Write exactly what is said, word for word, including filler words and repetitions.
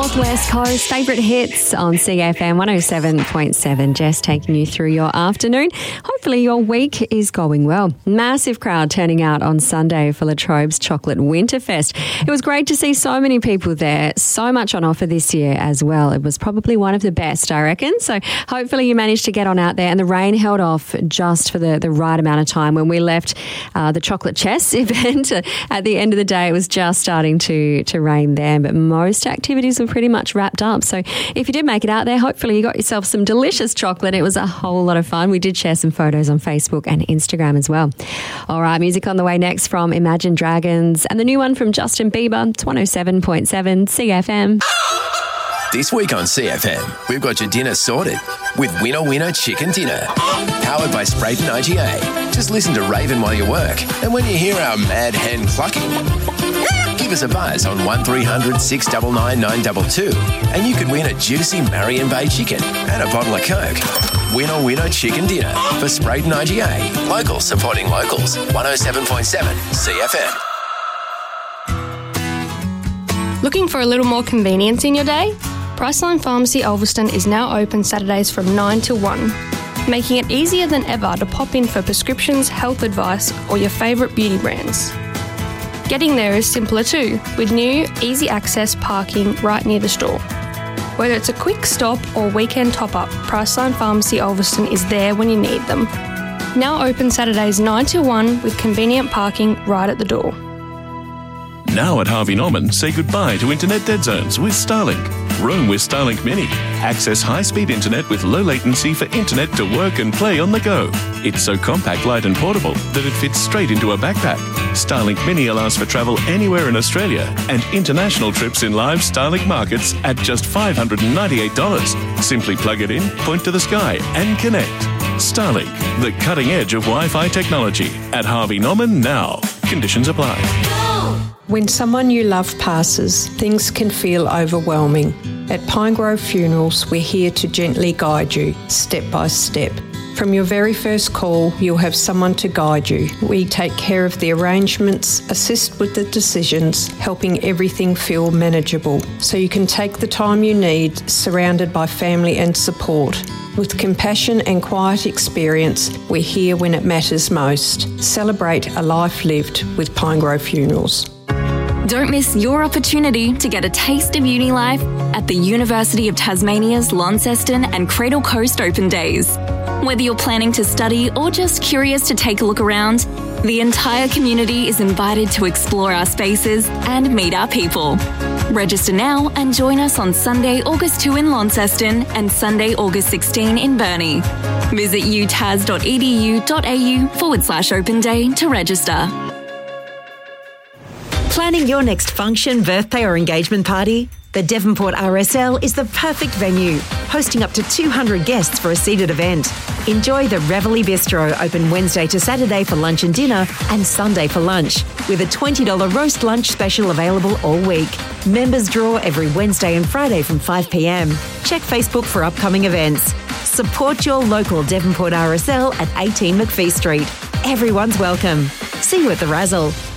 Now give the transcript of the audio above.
Northwest Coast favourite hits on C F M one oh seven point seven. Jess taking you through your afternoon. Hopefully your week is going well. Massive crowd turning out on Sunday for La Trobe's Chocolate Winterfest. It was great to see so many people there. So much on offer this year as well. It was probably one of the best, I reckon. So hopefully you managed to get on out there, and the rain held off just for the, the right amount of time. When we left uh, the Chocolate Chess event at the end of the day, it was just starting to, to rain there, but most activities were pretty much wrapped up. So if you did make it out there, hopefully you got yourself some delicious chocolate. It was a whole lot of fun. We did share some photos on Facebook and Instagram as well. All right, music on the way next from Imagine Dragons and the new one from Justin Bieber. It's one oh seven point seven C F M. This week on C F M, we've got your dinner sorted with Winner Winner Chicken Dinner. Powered by Sprayton I G A. Just listen to Raven while you work. And when you hear our mad hen clucking, give us a buzz on one three hundred six nine nine nine two two and you could win a juicy Marion Bay chicken and a bottle of Coke. Winner Winner Chicken Dinner for Sprayton I G A. Locals supporting locals. one oh seven point seven C F M. Looking for a little more convenience in your day? Priceline Pharmacy Ulverston is now open Saturdays from nine till one, making it easier than ever to pop in for prescriptions, health advice, or your favourite beauty brands. Getting there is simpler too, with new, easy access parking right near the store. Whether it's a quick stop or weekend top-up, Priceline Pharmacy Ulverston is there when you need them. Now open Saturdays nine till one with convenient parking right at the door. Now at Harvey Norman, say goodbye to internet dead zones with Starlink. Roam with Starlink Mini. Access high-speed internet with low latency for internet to work and play on the go. It's so compact, light and portable that it fits straight into a backpack. Starlink Mini allows for travel anywhere in Australia and international trips in live Starlink markets at just five hundred ninety-eight dollars. Simply plug it in, point to the sky and connect. Starlink, the cutting edge of Wi-Fi technology. At Harvey Norman now. Conditions apply. When someone you love passes, things can feel overwhelming. At Pinegrove Funerals, we're here to gently guide you, step by step. From your very first call, you'll have someone to guide you. We take care of the arrangements, assist with the decisions, helping everything feel manageable, so you can take the time you need, surrounded by family and support. With compassion and quiet experience, we're here when it matters most. Celebrate a life lived with Pinegrove Funerals. Don't miss your opportunity to get a taste of uni life at the University of Tasmania's Launceston and Cradle Coast Open Days. Whether you're planning to study or just curious to take a look around, the entire community is invited to explore our spaces and meet our people. Register now and join us on Sunday, August second in Launceston and Sunday, August sixteenth in Burnie. Visit utas.edu.au forward slash open day to register. Planning your next function, birthday or engagement party? The Devonport R S L is the perfect venue, hosting up to two hundred guests for a seated event. Enjoy the Reveille Bistro, open Wednesday to Saturday for lunch and dinner and Sunday for lunch, with a twenty dollars roast lunch special available all week. Members draw every Wednesday and Friday from five p m. Check Facebook for upcoming events. Support your local Devonport R S L at eighteen McPhee Street. Everyone's welcome. See you at the Razzle.